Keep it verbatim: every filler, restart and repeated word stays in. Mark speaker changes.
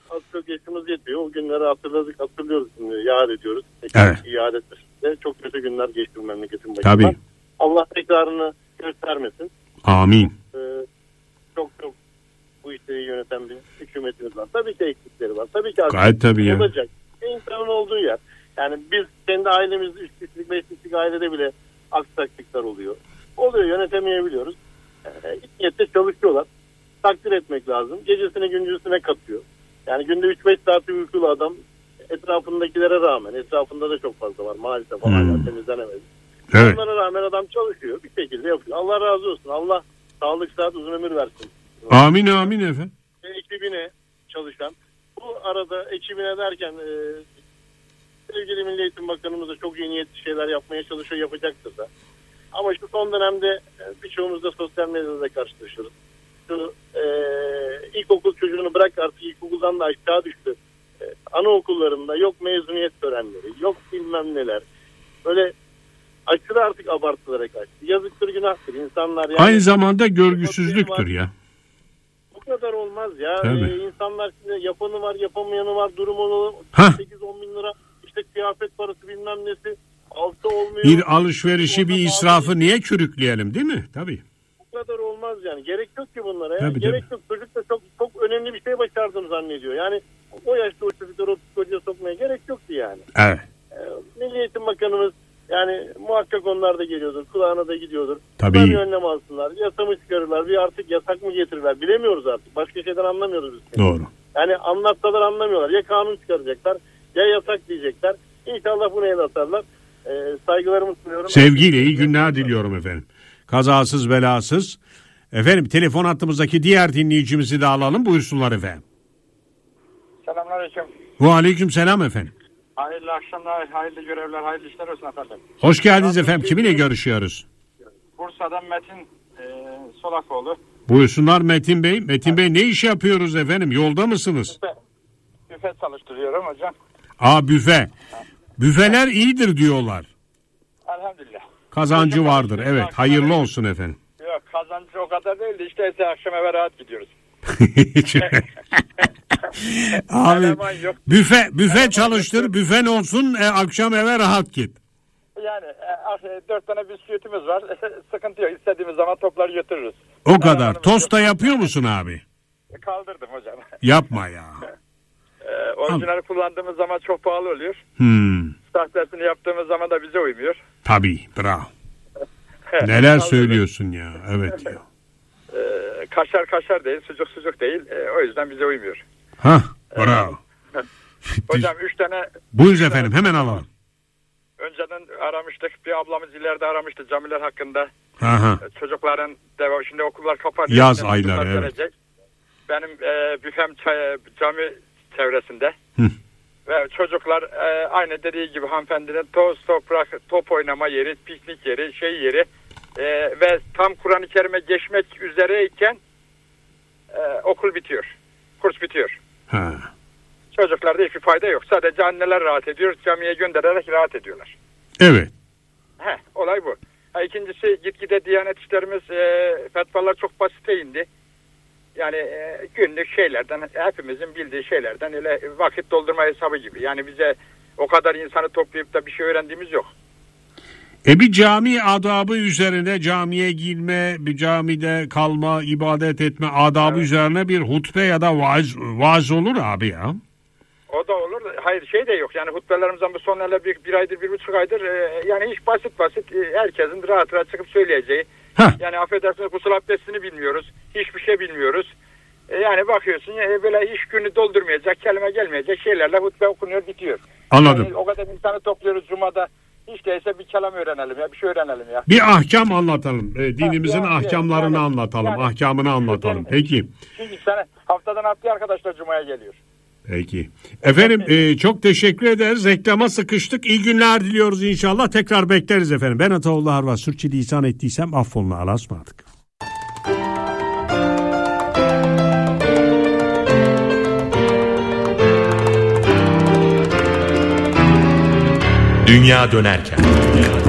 Speaker 1: az çok yaşımız yetiyor. O günleri hatırladık, hatırlıyoruz şimdi, yad ediyoruz.
Speaker 2: Evet.
Speaker 1: Yad etmesinde çok kötü günler geçti memleketin başından.
Speaker 2: Tabii.
Speaker 1: Allah tekrarını göstermesin.
Speaker 2: Amin.
Speaker 1: Ee, çok çok bu işleri yöneten bir hükümetimiz var. Tabii ki eksikleri var. Tabii ki
Speaker 2: gayet tabii ya.
Speaker 1: olacak. İnsanın olduğu yer. Yani biz kendi ailemiz üç kişilik, beş kişilik ailede bile aksaklıklar oluyor. Oluyor, yönetemeyebiliyoruz. Ee, niyette çalışıyorlar. Takdir etmek lazım. Gecesine gündüzüne katıyor. Yani günde üç beş saati uykulu adam etrafındakilere rağmen, etrafında da çok fazla var maalesef, hmm. hala temizlenemedi. Evet. Onlara rağmen adam çalışıyor, bir şekilde yapıyor. Allah razı olsun. Allah sağlık, sıhhat, uzun ömür versin.
Speaker 2: Amin amin efendim.
Speaker 1: Ekibine çalışan. Bu arada ekibine derken e, sevgili Milli Eğitim Bakanımız da çok iyi niyetli şeyler yapmaya çalışıyor, yapacaktır da. Ama şu son dönemde e, birçoğumuz da sosyal medyada karşılaşıyoruz. Şu e, ilkokul çocuğunu bırak, artık ilkokuldan da aşağı düştü. E, anaokullarında yok mezuniyet törenleri, yok bilmem neler. Böyle aşırı artık abartılara kaçtı. Yazıktır, günahtır. İnsanlar yani,
Speaker 2: aynı zamanda görgüsüzlüktür ya.
Speaker 1: Bu kadar olmaz ya.
Speaker 2: Ee,
Speaker 1: insanlar şimdi yapanı var, yapamayanı var, durumu sekiz on bin lira, işte kıyafet parası bilmem nesi, altı olmuyor.
Speaker 2: Bir alışverişi, bir israfı niye çürükleyelim, değil mi? Tabii.
Speaker 1: Bu kadar olmaz yani. Gerek yok ki bunlara. Ya.
Speaker 2: Tabii,
Speaker 1: Gerek
Speaker 2: tabii.
Speaker 1: yok. Çocuk da çok çok önemli bir şey başardığını zannediyor. Yani o yaşta o çocukları o psikolojiye sokmaya gerek yoktu yani.
Speaker 2: Evet.
Speaker 1: Ee, Milli Eğitim Bakanımız yani muhakkak onlar da geliyordur. Kulağına da gidiyordur.
Speaker 2: Tabii.
Speaker 1: Bunlar bir önlem alsınlar. Yasa mı çıkarırlar? Bir artık yasak mı getirirler? Bilemiyoruz artık. Başka şeyden anlamıyoruz biz.
Speaker 2: Doğru.
Speaker 1: Yani anlatsalar anlamıyorlar. Ya kanun çıkaracaklar ya yasak diyecekler. İnşallah bunu el atarlar. Ee, saygılarımı sunuyorum.
Speaker 2: Sevgiyle iyi günler diliyorum efendim. Kazasız belasız. Efendim telefon hattımızdaki diğer dinleyicimizi de alalım. Buyursunlar efendim.
Speaker 3: Selamünaleyküm.
Speaker 2: Ve aleyküm selam efendim.
Speaker 3: Hayırlı akşamlar, hayırlı görevler, hayırlı işler olsun efendim.
Speaker 2: Hoş geldiniz efendim. Kiminle görüşüyoruz?
Speaker 3: Bursa'dan Metin e, Solakoğlu.
Speaker 2: Buyursunlar Metin Bey. Metin Bey, ne iş yapıyoruz efendim? Yolda mısınız?
Speaker 3: Büfe, büfe çalıştırıyorum hocam.
Speaker 2: Aa, büfe. Büfeler iyidir diyorlar.
Speaker 3: Elhamdülillah.
Speaker 2: Kazancı vardır. Evet. Hayırlı olsun efendim.
Speaker 3: Yok, kazancı o kadar değil de işte ise akşam eve rahat gidiyoruz.
Speaker 2: Abi büfe büfe çalıştır, büfen olsun, e, akşam eve rahat git.
Speaker 3: Yani e, dört tane bisküvitimiz var. Sıkıntı yok. İstediğimiz zaman toplar götürürüz.
Speaker 2: O kadar. Tost da yapıyor musun abi?
Speaker 3: Kaldırdım hocam.
Speaker 2: Yapma ya.
Speaker 3: e, orijinali kullandığımız zaman çok pahalı oluyor.
Speaker 2: Hmm.
Speaker 3: Sahtesini yaptığımız zaman da bize uymuyor.
Speaker 2: Tabii, bravo. Neler söylüyorsun ya. Evet ya.
Speaker 3: Ee, kaşar kaşar değil, sucuk sucuk değil. Ee, o yüzden bize uymuyor.
Speaker 2: Hah, bravo.
Speaker 3: Hocam üç tane...
Speaker 2: Buyurun efendim, hemen alalım.
Speaker 3: Önceden aramıştık. Bir ablamız ileride aramıştı camiler hakkında.
Speaker 2: Aha.
Speaker 3: Çocukların devam. Şimdi okullar kapanıyor.
Speaker 2: Yaz ayları, evet.
Speaker 3: Gelecek. Benim e, büfem çay, cami çevresinde.
Speaker 2: Hı.
Speaker 3: Ve çocuklar e, aynı dediği gibi hanımefendinin toz, toprak, top oynama yeri, piknik yeri, şey yeri e, ve tam Kur'an-ı Kerim'e geçmek üzereyken e, okul bitiyor. Kurs bitiyor.
Speaker 2: Ha.
Speaker 3: Çocuklarda hiçbir fayda yok. Sadece anneler rahat ediyor. Camiye göndererek rahat ediyorlar.
Speaker 2: Evet.
Speaker 3: Heh, olay bu. Ha, ikincisi gitgide Diyanet işlerimiz e, fetvalar çok basite indi. Yani e, günlük şeylerden, hepimizin bildiği şeylerden öyle vakit doldurma hesabı gibi. Yani bize o kadar insanı toplayıp da bir şey öğrendiğimiz yok.
Speaker 2: E bir cami adabı üzerine, camiye girme, bir camide kalma, ibadet etme adabı evet. üzerine bir hutbe ya da vaaz, vaaz olur abi ya.
Speaker 3: O da olur. Hayır şey de yok. Yani hutbelerimizden bu son hele bir, bir aydır, bir buçuk aydır e, yani hiç basit basit e, herkesin rahat rahat çıkıp söyleyeceği. Heh. Yani affedersiniz gusül abdestini bilmiyoruz. Hiçbir şey bilmiyoruz. E, yani bakıyorsun e, böyle iş günü doldurmayacak, kelime gelmeyecek şeylerle hutbe okunuyor, bitiyor.
Speaker 2: Anladım.
Speaker 3: Yani, o kadar insanı topluyoruz Cuma'da. Hiç değilse bir kelam öğrenelim ya, bir şey öğrenelim ya.
Speaker 2: Bir ahkam anlatalım. E, dinimizin
Speaker 3: yani,
Speaker 2: ahkamlarını
Speaker 3: yani,
Speaker 2: anlatalım,
Speaker 3: yani,
Speaker 2: ahkamını anlatalım. Peki.
Speaker 3: Çünkü sana haftadan haftaya arkadaşlar Cuma'ya geliyor.
Speaker 2: Peki. Efendim e, çok teşekkür ederiz. Reklama sıkıştık. İyi günler diliyoruz inşallah. Tekrar bekleriz efendim. Ben Ataoğlu Harva. Sürçülisan ettiysem affoluna. Allah'a ısmarladık.
Speaker 4: Dünya dönerken.